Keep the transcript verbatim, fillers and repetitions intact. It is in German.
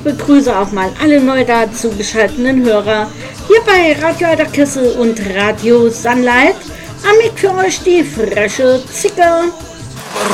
begrüße auch mal alle neu dazu geschalteten Hörer hier bei Radio Alter Kessel und Radio Sunlight. Am Mic für euch die frische Zicke.